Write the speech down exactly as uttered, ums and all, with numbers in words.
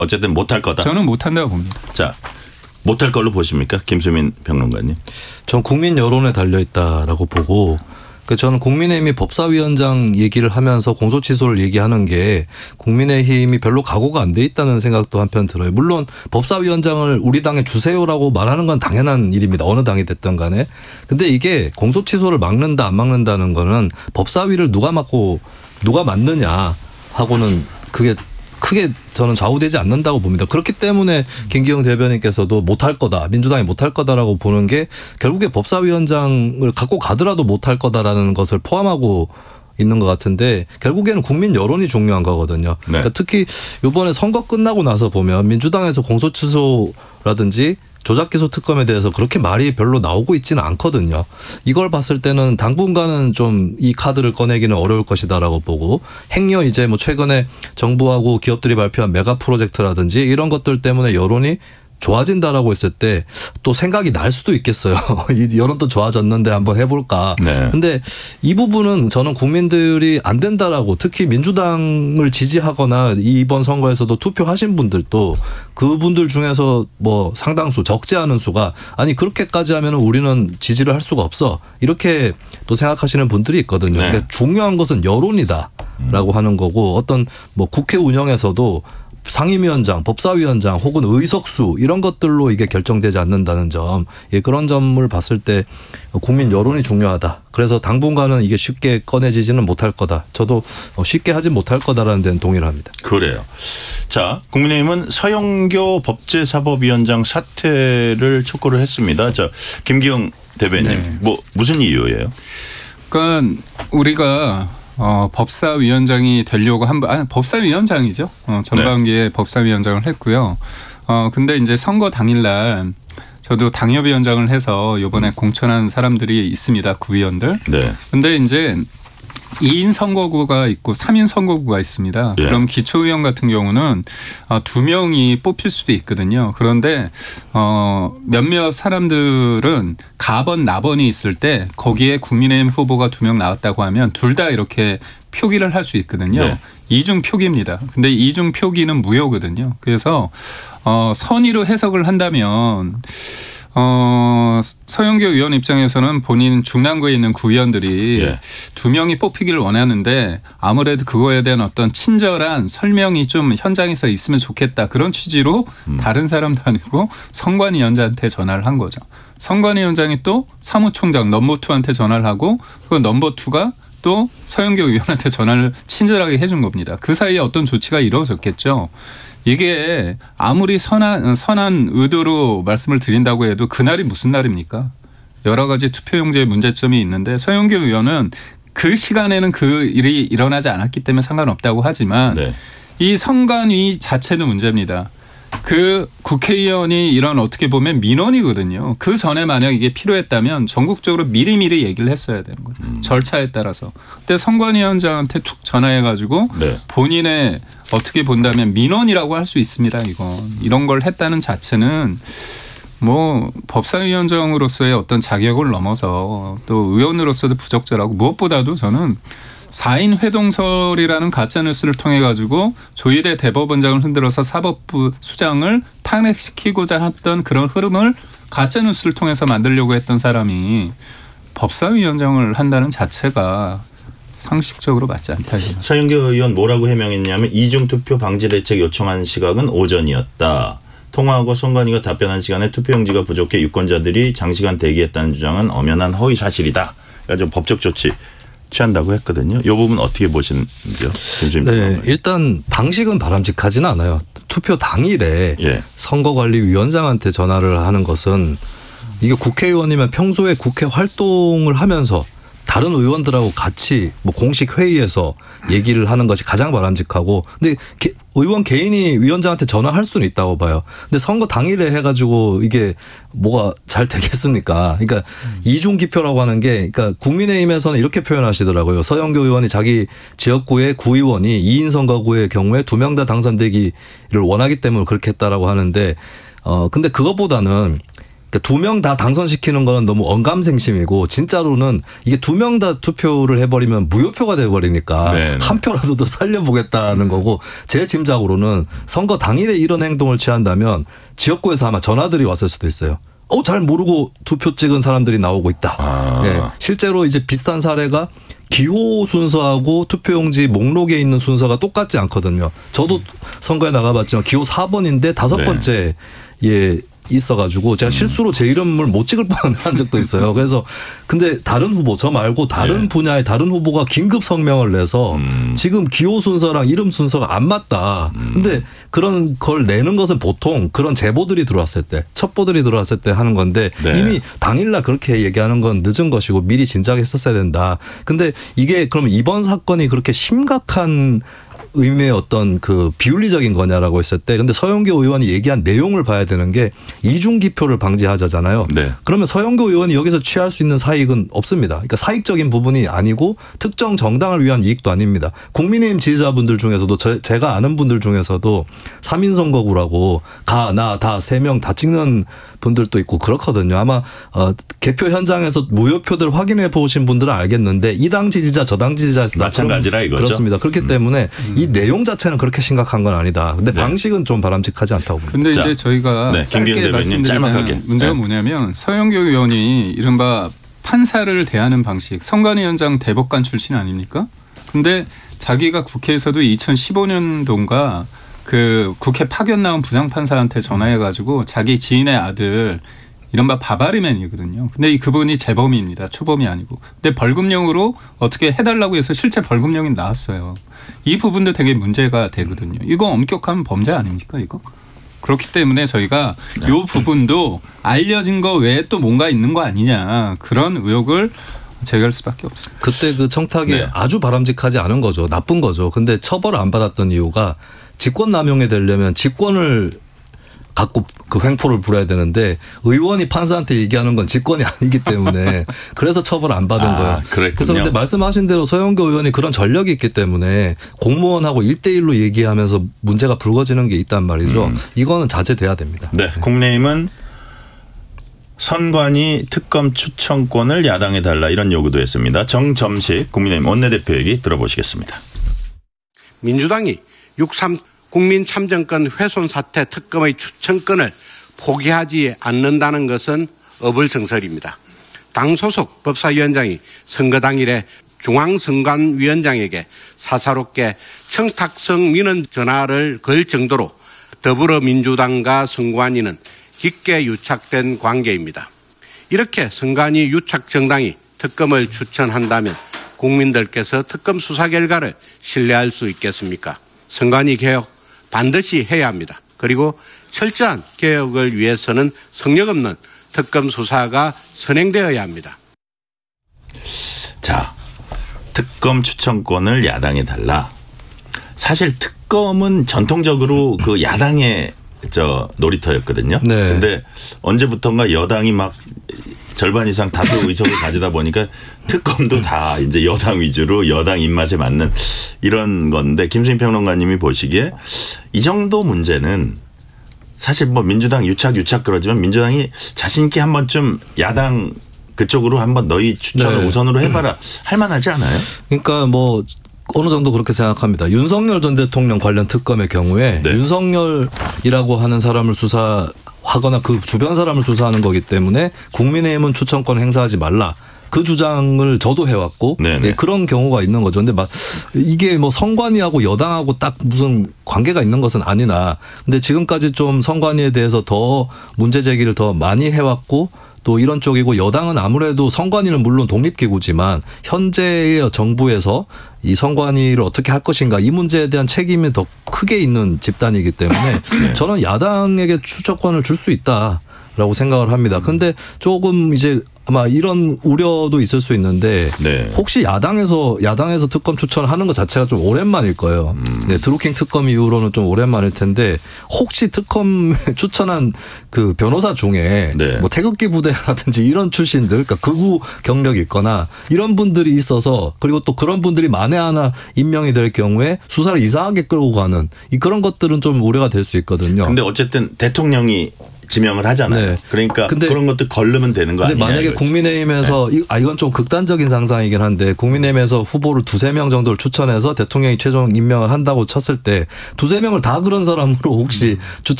어쨌든 못할 거다. 저는 못한다고 봅니다. 자, 못할 걸로 보십니까? 김수민 평론가님. 전 국민 여론에 달려있다라고 보고 저는 국민의힘이 법사위원장 얘기를 하면서 공소취소를 얘기하는 게 국민의힘이 별로 각오가 안 돼 있다는 생각도 한편 들어요. 물론 법사위원장을 우리 당에 주세요라고 말하는 건 당연한 일입니다. 어느 당이 됐든 간에. 근데 이게 공소취소를 막는다 안 막는다는 거는 법사위를 누가 맡고 누가 맡느냐 하고는 그게 크게 저는 좌우되지 않는다고 봅니다. 그렇기 때문에 김기영 대변인께서도 못할 거다. 민주당이 못할 거다라고 보는 게 결국에 법사위원장을 갖고 가더라도 못할 거다라는 것을 포함하고 있는 것 같은데 결국에는 국민 여론이 중요한 거거든요. 네. 그러니까 특히 이번에 선거 끝나고 나서 보면 민주당에서 공소취소라든지 조작기소 특검에 대해서 그렇게 말이 별로 나오고 있지는 않거든요. 이걸 봤을 때는 당분간은 좀 이 카드를 꺼내기는 어려울 것이다라고 보고 행여 이제 뭐 최근에 정부하고 기업들이 발표한 메가 프로젝트라든지 이런 것들 때문에 여론이 좋아진다라고 했을 때 또 생각이 날 수도 있겠어요. 이 여론도 좋아졌는데 한번 해볼까. 네. 근데 이 부분은 저는 국민들이 안 된다라고 특히 민주당을 지지하거나 이번 선거에서도 투표하신 분들도 그분들 중에서 뭐 상당수 적지 않은 수가 아니 그렇게까지 하면 우리는 지지를 할 수가 없어. 이렇게 또 생각하시는 분들이 있거든요. 네. 그러니까 중요한 것은 여론이다라고 음. 하는 거고 어떤 뭐 국회 운영에서도 상임위원장, 법사위원장 혹은 의석수 이런 것들로 이게 결정되지 않는다는 점 예, 그런 점을 봤을 때 국민 여론이 중요하다. 그래서 당분간은 이게 쉽게 꺼내지지는 못할 거다. 저도 쉽게 하지 못할 거다라는 데는 동의를 합니다. 그래요. 자, 국민의힘은 서영교 법제사법위원장 사퇴를 촉구를 했습니다. 자, 김기영 대변인 네. 뭐 무슨 이유예요? 그러니까 우리가 어, 법사위원장이 되려고 한 번, 아니, 법사위원장이죠. 어, 전반기에 네. 법사위원장을 했고요. 어, 근데 이제 선거 당일날 저도 당협위원장을 해서 이번에 음. 공천한 사람들이 있습니다. 구의원들. 네. 근데 이제 이 인 선거구가 있고 삼 인 선거구가 있습니다. 예. 그럼 기초의원 같은 경우는 두 명이 뽑힐 수도 있거든요. 그런데 어 몇몇 사람들은 가번 나번이 있을 때 거기에 국민의힘 후보가 두 명 나왔다고 하면 둘 다 이렇게 표기를 할 수 있거든요. 네. 이중 표기입니다. 근데 이중 표기는 무효거든요. 그래서 어 선의로 해석을 한다면 어, 서영교 의원 입장에서는 본인 중랑구에 있는 구의원들이 예. 두 명이 뽑히기를 원하는데 아무래도 그거에 대한 어떤 친절한 설명이 좀 현장에서 있으면 좋겠다. 그런 취지로 음. 다른 사람도 아니고 선관위원장한테 전화를 한 거죠. 선관위원장이 또 사무총장 넘버투한테 전화를 하고 그 넘버투가 또 서영교 의원한테 전화를 친절하게 해준 겁니다. 그 사이에 어떤 조치가 이루어졌겠죠. 이게 아무리 선한, 선한 의도로 말씀을 드린다고 해도 그날이 무슨 날입니까? 여러 가지 투표용지에 문제점이 있는데 서영교 의원은 그 시간에는 그 일이 일어나지 않았기 때문에 상관없다고 하지만 네. 이 선관위 자체는 문제입니다. 그 국회의원이 이런 어떻게 보면 민원이거든요. 그 전에 만약 이게 필요했다면 전국적으로 미리미리 얘기를 했어야 되는 거죠. 음. 절차에 따라서. 근데 선관위원장한테 툭 전화해가지고 네. 본인의 어떻게 본다면 민원이라고 할 수 있습니다. 이건. 이런 걸 했다는 자체는 뭐 법사위원장으로서의 어떤 자격을 넘어서 또 의원으로서도 부적절하고 무엇보다도 저는 사 인 회동설이라는 가짜뉴스를 통해 가지고 조희대 대법원장을 흔들어서 사법부 수장을 탄핵시키고자 했던 그런 흐름을 가짜뉴스를 통해서 만들려고 했던 사람이 법사위원장을 한다는 자체가 상식적으로 맞지 않다. 서영교 의원 뭐라고 해명했냐면 이중투표 방지 대책 요청한 시각은 오전이었다. 통화하고 선관위가 답변한 시간에 투표용지가 부족해 유권자들이 장시간 대기했다는 주장은 엄연한 허위 사실이다. 그러니까 좀 법적 조치 취한다고 했거든요. 이 부분 어떻게 보시는지요? 네, 일단 방식은 바람직하지는 않아요. 투표 당일에 예. 선거관리위원장한테 전화를 하는 것은 이게 국회의원이면 평소에 국회 활동을 하면서 다른 의원들하고 같이 뭐 공식 회의에서 얘기를 하는 것이 가장 바람직하고 근데 게, 의원 개인이 위원장한테 전화할 수는 있다고 봐요. 근데 선거 당일에 해가지고 이게 뭐가 잘 되겠습니까? 그러니까 음. 이중기표라고 하는 게 그러니까 국민의힘에서는 이렇게 표현하시더라고요. 서영교 의원이 자기 지역구의 구의원이 이 인 선거구의 경우에 두 명 다 당선되기를 원하기 때문에 그렇게 했다라고 하는데 어 근데 그것보다는 두 명 다 당선시키는 거는 너무 언감생심이고 진짜로는 이게 두 명 다 투표를 해버리면 무효표가 돼버리니까 네네. 한 표라도 더 살려보겠다는 거고 제 짐작으로는 선거 당일에 이런 행동을 취한다면 지역구에서 아마 전화들이 왔을 수도 있어요. 어, 잘 모르고 투표 찍은 사람들이 나오고 있다. 아. 네. 실제로 이제 비슷한 사례가 기호 순서하고 투표용지 목록에 있는 순서가 똑같지 않거든요. 저도 선거에 나가봤지만 기호 사 번인데 다섯 네. 번째 예. 있어가지고 제가 실수로 제 이름을 못 찍을 뻔한 적도 있어요. 그래서 근데 다른 후보 저 말고 다른 네. 분야의 다른 후보가 긴급 성명을 내서 음. 지금 기호 순서랑 이름 순서가 안 맞다. 음. 근데 그런 걸 내는 것은 보통 그런 제보들이 들어왔을 때 첩보들이 들어왔을 때 하는 건데 네. 이미 당일날 그렇게 얘기하는 건 늦은 것이고 미리 진작했었어야 된다. 근데 이게 그러면 이번 사건이 그렇게 심각한 의미의 어떤 그 비윤리적인 거냐라고 했을 때 근데 서영교 의원이 얘기한 내용을 봐야 되는 게 이중기표를 방지하자잖아요. 네. 그러면 서영교 의원이 여기서 취할 수 있는 사익은 없습니다. 그러니까 사익적인 부분이 아니고 특정 정당을 위한 이익도 아닙니다. 국민의힘 지지자분들 중에서도 저, 제가 아는 분들 중에서도 삼 인 선거구라고 가, 나, 다 세 명 다 찍는 분들도 있고 그렇거든요. 아마 어, 개표 현장에서 무효표들 확인해 보신 분들은 알겠는데 이 당 지지자 저 당 지지자 마찬가지라 이거죠. 그렇습니다. 그렇기 때문에 음. 이 내용 자체는 그렇게 심각한 건 아니다. 근데 네. 방식은 좀 바람직하지 않다고 봅니다. 근데 자, 이제 저희가 네, 김기현 짧게 대변인 짤막하게. 말씀드리자면 문제가 네. 뭐냐면 서영교 의원이 이른바 판사를 대하는 방식, 선관위원장 대법관 출신 아닙니까? 근데 자기가 국회에서도 이천십오 년도인가 그 국회 파견 나온 부장판사한테 전화해가지고 자기 지인의 아들 이른바 바바리맨이거든요. 근데 이 그분이 재범입니다. 초범이 아니고. 근데 벌금형으로 어떻게 해달라고 해서 실제 벌금형이 나왔어요. 이 부분도 되게 문제가 되거든요. 이거 엄격한 범죄 아닙니까 이거? 그렇기 때문에 저희가 네. 이 부분도 알려진 거 외에 또 뭔가 있는 거 아니냐 그런 의혹을 제기할 수밖에 없습니다. 그때 그 청탁이 네. 아주 바람직하지 않은 거죠. 나쁜 거죠. 근데 처벌을 안 받았던 이유가 직권남용이 되려면 직권을 갖고 그 횡포를 부려야 되는데 의원이 판사한테 얘기하는 건 직권이 아니기 때문에 그래서 처벌 안 받은 아, 거예요. 그랬군요. 그래서 근데 말씀하신 대로 서영교 의원이 그런 전력이 있기 때문에 공무원하고 일 대일로 얘기하면서 문제가 불거지는 게 있단 말이죠. 음. 이거는 자제돼야 됩니다. 네, 국민의힘은 선관위 특검 추천권을 야당에 달라 이런 요구도 했습니다. 정점식 국민의힘 원내대표 얘기 들어보시겠습니다. 민주당이 육삼 국민참정권 훼손 사태 특검의 추천권을 포기하지 않는다는 것은 어불성설입니다. 당 소속 법사위원장이 선거 당일에 중앙선관위원장에게 사사롭게 청탁성 민원 전화를 걸 정도로 더불어민주당과 선관위는 깊게 유착된 관계입니다. 이렇게 선관위 유착 정당이 특검을 추천한다면 국민들께서 특검 수사 결과를 신뢰할 수 있겠습니까? 선관위 개혁 반드시 해야 합니다. 그리고 철저한 개혁을 위해서는 성역 없는 특검 수사가 선행되어야 합니다. 자, 특검 추천권을 야당에 달라. 사실 특검은 전통적으로 그 야당의 저 놀이터였거든요. 네. 근데 언제부턴가 여당이 막 절반 이상 다수 의석을 가지다 보니까 특검도 다 이제 여당 위주로 여당 입맛에 맞는 이런 건데 김수인 평론가님이 보시기에 이 정도 문제는 사실 뭐 민주당 유착 유착 그러지만 민주당이 자신 있게 한번 좀 야당 그쪽으로 한번 너희 추천을 네. 우선으로 해봐라 할 만하지 않아요? 그러니까 뭐 어느 정도 그렇게 생각합니다. 윤석열 전 대통령 관련 특검의 경우에 네. 윤석열이라고 하는 사람을 수사하거나 그 주변 사람을 수사하는 거기 때문에 국민의힘은 추천권 행사하지 말라. 그 주장을 저도 해왔고 예, 그런 경우가 있는 거죠. 근데 막 이게 뭐 선관위하고 여당하고 딱 무슨 관계가 있는 것은 아니나 근데 지금까지 좀 선관위에 대해서 더 문제 제기를 더 많이 해왔고 또 이런 쪽이고 여당은 아무래도 선관위는 물론 독립기구지만 현재의 정부에서 이 선관위를 어떻게 할 것인가 이 문제에 대한 책임이 더 크게 있는 집단이기 때문에 네. 저는 야당에게 추천권을 줄 수 있다라고 생각을 합니다. 근데 조금 이제 아마 이런 우려도 있을 수 있는데 네. 혹시 야당에서 야당에서 특검 추천하는 것 자체가 좀 오랜만일 거예요. 음. 네, 드루킹 특검 이후로는 좀 오랜만일 텐데 혹시 특검 추천한 그 변호사 중에 네. 뭐 태극기 부대라든지 이런 출신들, 그러니까 극우 경력이 있거나 이런 분들이 있어서 그리고 또 그런 분들이 만에 하나 임명이 될 경우에 수사를 이상하게 끌고 가는 이 그런 것들은 좀 우려가 될 수 있거든요. 근데 어쨌든 대통령이 지명을 하잖아요. 네. 그러니까 근데 그런 것도 걸르면 되는 거 근데 아니냐. 만약에 이거지. 국민의힘에서 이- 아 이건 좀 극단적인 상상이긴 한데 국민의힘에서 후보를 두세 명 정도를 추천해서 대통령이 최종 임명을 한다고 쳤을 때 두세 명을 다 그런 사람으로 혹시 추천